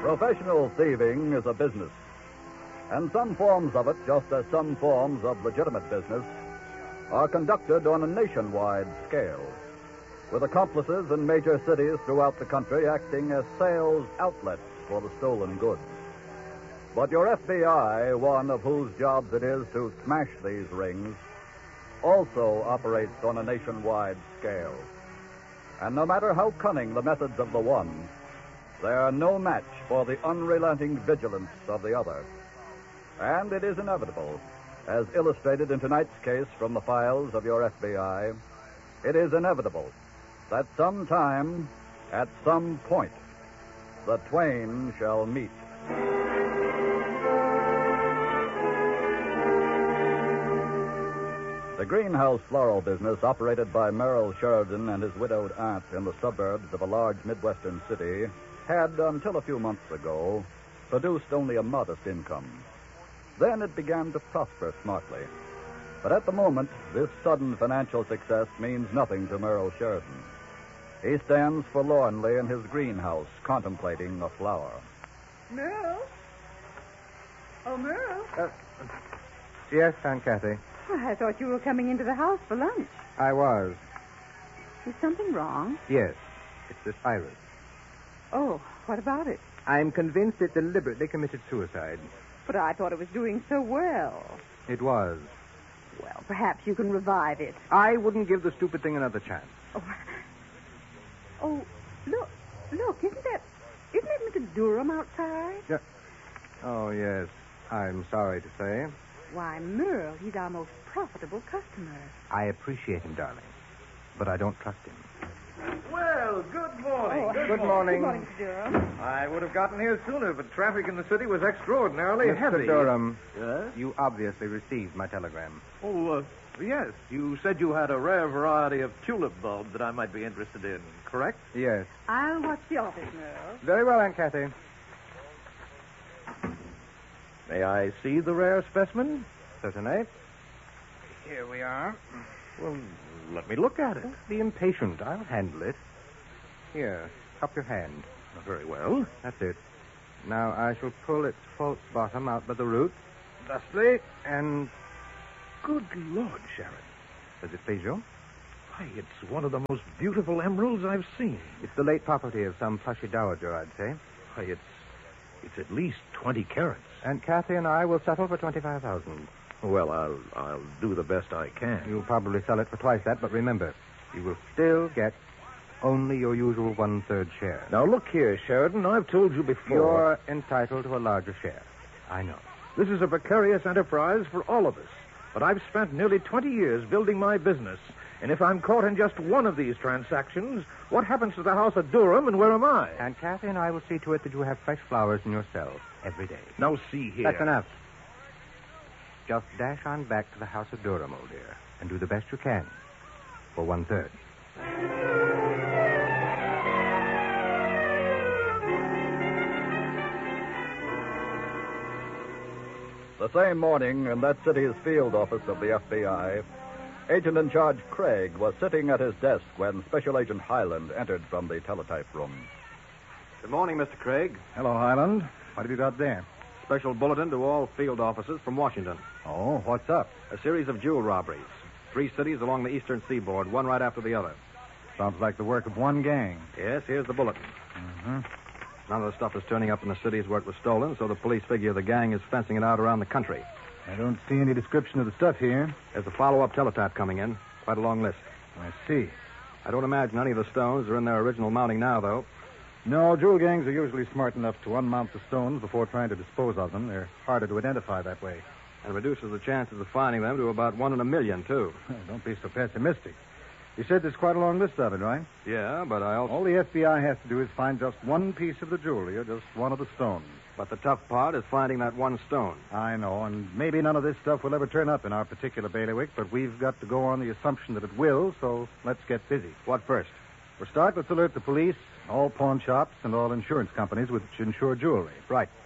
Professional thieving is a business, and some forms of it, just as some forms of legitimate business, are conducted on a nationwide scale, with accomplices in major cities throughout the country acting as sales outlets for the stolen goods. But your FBI, one of whose jobs it is to smash these rings, also operates on a nationwide scale. And no matter how cunning the methods of the one, they are no match for the unrelenting vigilance of the other. And it is inevitable, as illustrated in tonight's case from the files of your FBI, it is inevitable that sometime, at some point, the twain shall meet. The greenhouse floral business operated by Merrill Sheridan and his widowed aunt in the suburbs of a large Midwestern city had, until a few months ago, produced only a modest income. Then it began to prosper smartly. But at the moment, this sudden financial success means nothing to Merrill Sheridan. He stands forlornly in his greenhouse, contemplating a flower. Merle? Oh, Merle? Yes, Aunt Kathy. I thought you were coming into the house for lunch. I was. Is something wrong? Yes. It's this iris. Oh, what about it? I'm convinced it deliberately committed suicide. But I thought it was doing so well. It was. Well, perhaps you can revive it. I wouldn't give the stupid thing another chance. Oh, look, isn't that Mr. Durham outside? Yeah. Oh, yes. I'm sorry to say. Why, Merle, he's our most profitable customer. I appreciate him, darling. But I don't trust him. Well, good morning. Good morning. Good morning, Mr. Durham. I would have gotten here sooner, but traffic in the city was extraordinarily heavy. Mr. Durham, Yes? you obviously received my telegram. Oh, yes. You said you had a rare variety of tulip bulbs that I might be interested in, correct? Yes. I'll watch the office, Merle. Very well, Aunt Kathy. May I see the rare specimen? Certainly. Here we are. Well, let me look at it. Don't be impatient. I'll handle it. Here, cup your hand. Very well. That's it. Now I shall pull its false bottom out by the roots, thusly, and... Good Lord, Sharon. Does it please you? Why, it's one of the most beautiful emeralds I've seen. It's the late property of some plushy dowager, I'd say. Why, it's at least 20 carats. And Kathy and I will settle for $25,000. Well, I'll do the best I can. You'll probably sell it for twice that, but remember, you will still get only your usual 1/3 share. Now, look here, Sheridan. I've told you before. You're entitled to a larger share. I know. This is a precarious enterprise for all of us. But I've spent nearly 20 years building my business. And if I'm caught in just one of these transactions, what happens to the house of Durham and where am I? And Kathy and I will see to it that you have fresh flowers in your cells every day. Now, see here. That's enough. Just dash on back to the house of Durham, old dear, and do the best you can for 1/3. The same morning, in that city's field office of the FBI, Agent in Charge Craig was sitting at his desk when Special Agent Highland entered from the teletype room. Good morning, Mr. Craig. Hello, Highland. What have you got there? Special bulletin to all field officers from Washington. Oh, what's up? A series of jewel robberies. 3 cities along the eastern seaboard, one right after the other. Sounds like the work of one gang. Yes, here's the bulletin. Mm-hmm. None of the stuff is turning up in the cities where it was stolen, so the police figure the gang is fencing it out around the country. I don't see any description of the stuff here. There's a follow-up teletype coming in. Quite a long list. I see. I don't imagine any of the stones are in their original mounting now, though. No, jewel gangs are usually smart enough to unmount the stones before trying to dispose of them. They're harder to identify that way. And reduces the chances of finding them to about 1 in a million, too. Don't be so pessimistic. You said there's quite a long list of it, right? Yeah, but I also... All the FBI has to do is find just one piece of the jewelry or just one of the stones. But the tough part is finding that one stone. I know, and maybe none of this stuff will ever turn up in our particular bailiwick, but we've got to go on the assumption that it will, so let's get busy. What first? For start, let's alert the police, all pawn shops, and all insurance companies which insure jewelry. Right.